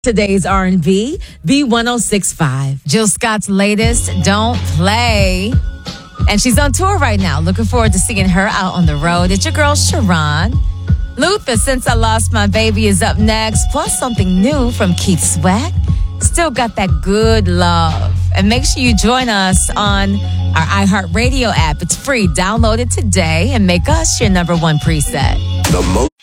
Today's R&B, B1065. Jill Scott's latest, Don't Play. And she's on tour right now. Looking forward to seeing her out on the road. It's your girl, Sharon. Luther, Since I Lost My Baby is up next. Plus something new from Keith Sweat. Still got that good love. And make sure you join us on our iHeartRadio app. It's free. Download it today and make us your number one preset. The most